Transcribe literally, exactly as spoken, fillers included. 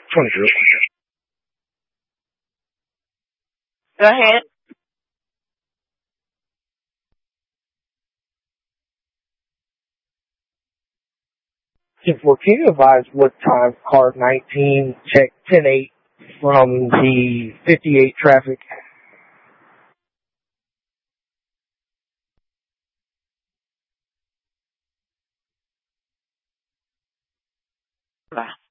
twenty-two. Go ahead. ten four, can you advise what time car nineteen check ten eight from the fifty-eight traffic? Bye.